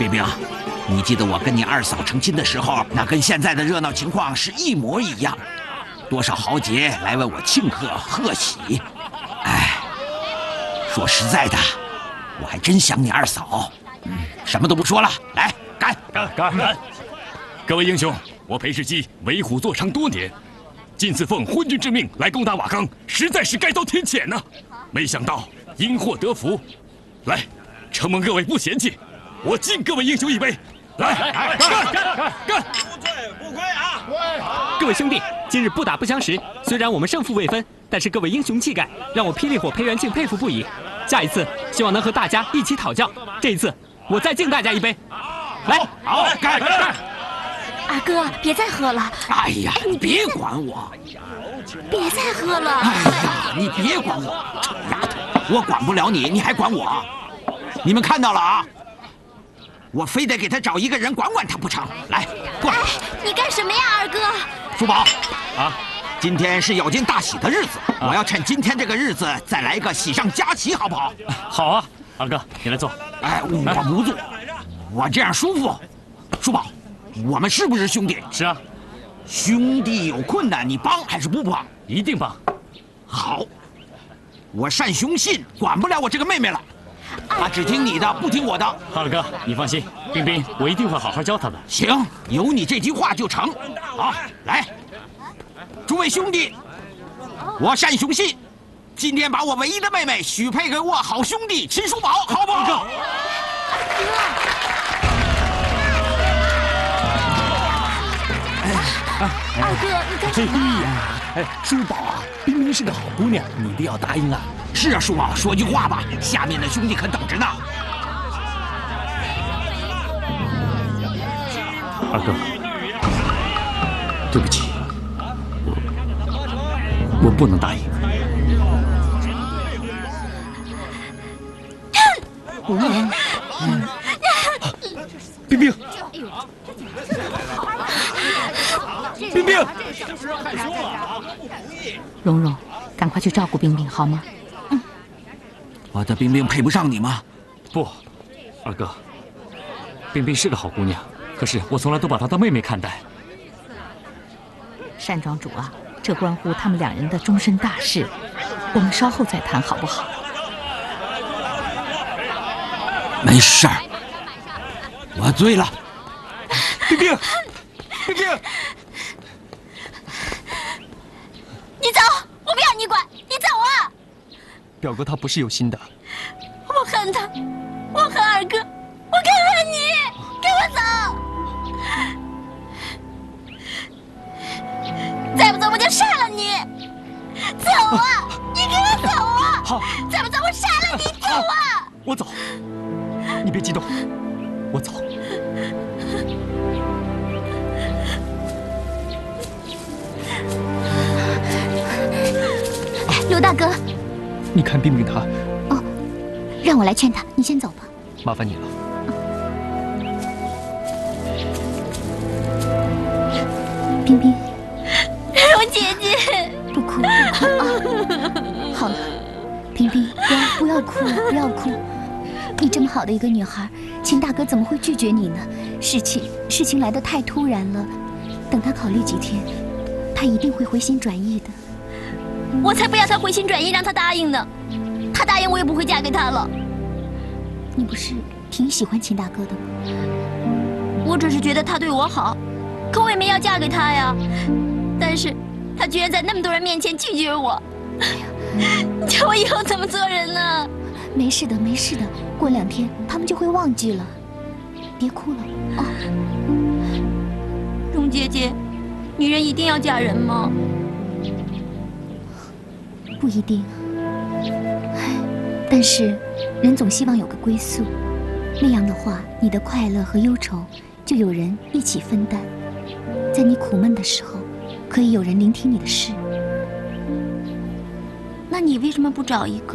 冰冰，你记得我跟你二嫂成亲的时候，那跟现在的热闹情况是一模一样，多少豪杰来为我庆贺贺喜。哎，说实在的，我还真想你二嫂。什么都不说了，来干！ 各位英雄，我裴世基为虎作伥多年，今次奉昏君之命来攻打瓦岗，实在是该遭天谴呐！没想到因祸得福，来，承蒙各位不嫌弃，我敬各位英雄一杯。来，干！ 不醉不归啊！ 各位兄弟，今日不打不相识，虽然我们胜负未分，但是各位英雄气概让我霹雳火裴元庆佩服不已。下一次希望能和大家一起讨教，这一次我再敬大家一杯。来， 好，干！ 二哥，别再喝了。 哎呀，你别管我！ 别再喝了。 哎呀，你别管我，臭丫头！我管不了你，你还管我？你们看到了啊！我非得给他找一个人管管他不成？来，过来！ 你干什么呀，二哥？ 叔宝，啊，今天是有件大喜的日子，我要趁今天这个日子再来一个喜上加喜，好不好？ 好啊，二哥，你来坐。 哎，我不坐，我这样舒服。叔宝，我们是不是兄弟？ 是啊。 兄弟有困难，你帮还是不帮？ 一定帮。 好，我单雄信管不了我这个妹妹了。他只听你的，不听我的。 二哥，你放心，冰冰，我一定会好好教她的。 行，有你这句话就成。好，来，诸位兄弟，我单雄信今天把我唯一的妹妹许配给我好兄弟秦叔宝，好不好？ 二哥，你干什么？ 哎，叔宝啊，冰冰是个好姑娘，你一定要答应啊！ 是啊，叔宝，说句话吧，下面的兄弟可等着呢。 二哥，对不起，我不能答应。 冰冰，冰冰， 蓉蓉，赶快去照顾冰冰好吗？ 我的冰冰配不上你吗？ 不，二哥，冰冰是个好姑娘，可是我从来都把她当妹妹看待。 单庄主啊，这关乎他们两人的终身大事，我们稍后再谈好不好？ 没事儿，我醉了。 冰冰，冰冰， 你走，我不要你管，你走啊！ 表哥他不是有心的。 我恨他，我恨二哥，我更恨你！给我走！再不走我就杀了你！走啊！你给我走啊！ 好， 再不走我杀了你！走啊！ 我走，你别激动，我走。 刘大哥， 你看冰冰她， 哦，让我来劝她，你先走吧。 麻烦你了。 冰冰，蓉姐姐，不哭，不哭啊！好了，冰冰，不要哭了，不要哭。你这么好的一个女孩，秦大哥怎么会拒绝你呢？事情来得太突然了，等他考虑几天，他一定会回心转意的。我才不要他回心转意，让他答应呢。他答应我也不会嫁给他了。你不是挺喜欢秦大哥的吗？我只是觉得他对我好，可我也没要嫁给他呀。但是他居然在那么多人面前拒绝我，哎呀，你叫我以后怎么做人呢？没事的，没事的，过2天他们就会忘记了。别哭了啊！蓉姐姐，女人一定要嫁人吗？不一定，但是人总希望有个归宿，那样的话，你的快乐和忧愁就有人一起分担，在你苦闷的时候，可以有人聆听你的事。那你为什么不找一个？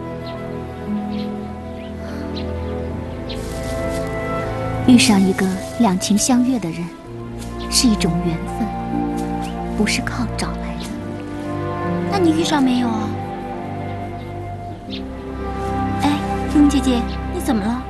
遇上一个两情相悦的人，是一种缘分，不是靠找来的。那你遇上没有啊？哎，蓉姐姐，你怎么了？